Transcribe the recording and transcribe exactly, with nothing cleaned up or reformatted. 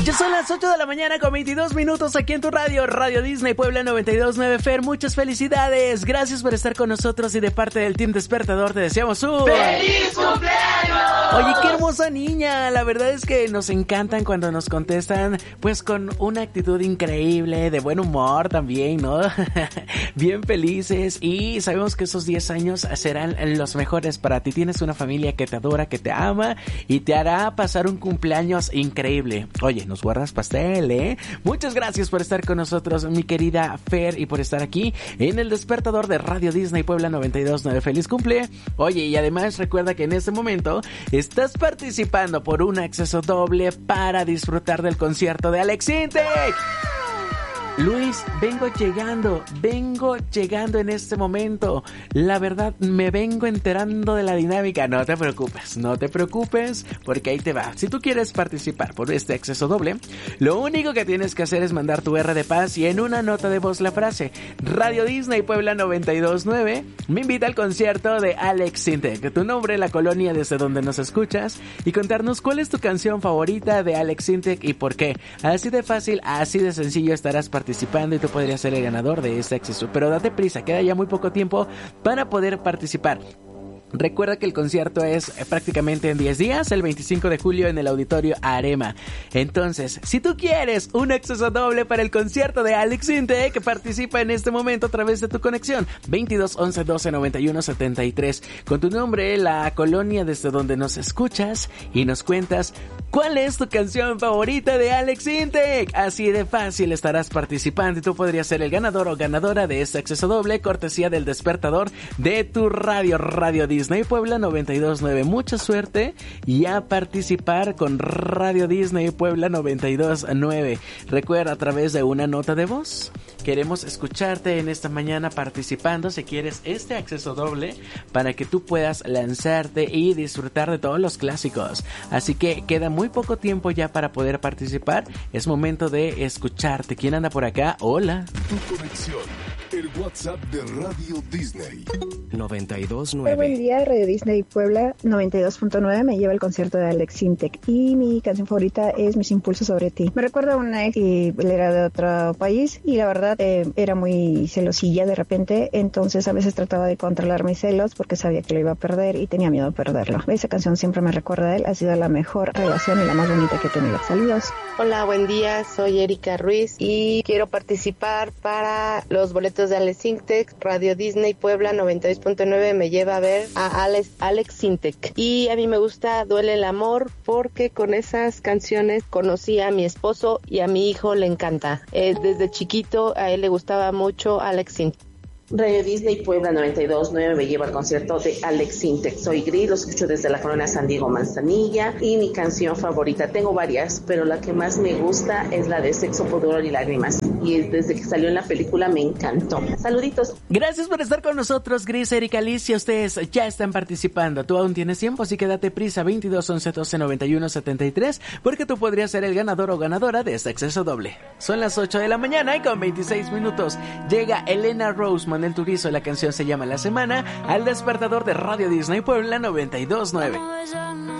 Ya son las ocho de la mañana con veintidós minutos aquí en tu radio, Radio Disney Puebla noventa y dos punto nueve. Fer, muchas felicidades. Gracias por estar con nosotros y de parte del Team Despertador te deseamos un ¡feliz cumpleaños! Oye, qué hermosa niña. La verdad es que nos encantan cuando nos contestan pues con una actitud increíble, de buen humor también, ¿no? Bien felices, y sabemos que esos diez años serán los mejores para ti. Tienes una familia que te adora, que te ama y te hará pasar un cumpleaños increíble. Oye, nos guardas pastel, ¿eh? Muchas gracias por estar con nosotros, mi querida Fer, y por estar aquí en el Despertador de Radio Disney Puebla noventa y dos punto nueve. ¡Feliz cumple! Oye, y además recuerda que en este momento estás participando por un acceso doble para disfrutar del concierto de Alex Sintek. Luis, vengo llegando, vengo llegando en este momento. La verdad, me vengo enterando de la dinámica. No te preocupes, no te preocupes, porque ahí te va. Si tú quieres participar por este acceso doble, lo único que tienes que hacer es mandar tu R de paz y en una nota de voz la frase: Radio Disney Puebla noventa y dos punto nueve me invita al concierto de Alex Sintek, tu nombre, la colonia desde donde nos escuchas, y contarnos cuál es tu canción favorita de Alex Sintek y por qué. Así de fácil, así de sencillo estarás participando participando y tú podrías ser el ganador de este acceso. Pero date prisa, queda ya muy poco tiempo para poder participar. Recuerda que el concierto es prácticamente en diez días, el veinticinco de julio en el Auditorio Arema. Entonces, si tú quieres un acceso doble para el concierto de Alex Sintek, participa en este momento a través de tu conexión veintidós once doce noventa y uno setenta y tres con tu nombre, la colonia desde donde nos escuchas y nos cuentas cuál es tu canción favorita de Alex Sintek. Así de fácil estarás participando y tú podrías ser el ganador o ganadora de este acceso doble, cortesía del Despertador de tu radio, Radio Disney Puebla noventa y dos punto nueve. Mucha suerte y a participar con Radio Disney Puebla noventa y dos punto nueve. Recuerda, a través de una nota de voz, queremos escucharte en esta mañana participando si quieres este acceso doble para que tú puedas lanzarte y disfrutar de todos los clásicos. Así que queda muy poco tiempo ya para poder participar. Es momento de escucharte. ¿Quién anda por acá? Hola. Tu conexión, el WhatsApp de Radio Disney noventa y dos punto Muy buen nueve. día, Radio Disney Puebla noventa y dos punto nueve me lleva el concierto de Alex Sintek y mi canción favorita es Mis impulsos sobre ti. Me recuerda a una ex y él era de otro país y la verdad eh, era muy celosilla de repente, entonces a veces trataba de controlar mis celos porque sabía que lo iba a perder y tenía miedo de perderlo. Esa canción siempre me recuerda a él, ha sido la mejor relación y la más bonita que he tenido. Saludos. Hola, buen día, soy Erika Ruiz y quiero participar para los boletos de Alex Sintek. Radio Disney Puebla noventa y dos punto nueve me lleva a ver a Alex, Alex Sintek. Y a mí me gusta Duele el amor porque con esas canciones conocí a mi esposo y a mi hijo le encanta. Eh, desde chiquito a él le gustaba mucho Alex Sintek. Radio Disney Puebla noventa y dos punto nueve me lleva al concierto de Alex Sintek. Soy Gris, lo escucho desde la colonia San Diego Manzanilla y mi canción favorita, tengo varias, pero la que más me gusta es la de Sexo, Pudor y Lágrimas, y desde que salió en la película me encantó. Saluditos. Gracias por estar con nosotros, Gris, Erika, Alicia. Ustedes ya están participando. Tú aún tienes tiempo, así que date prisa. Veintidós once doce noventa y uno setenta y tres, porque tú podrías ser el ganador o ganadora de este acceso doble. Son las ocho de la mañana y con veintiséis minutos llega Elena Roseman, el Turizo. La canción se llama La Semana, al Despertador de Radio Disney Puebla noventa y dos punto nueve.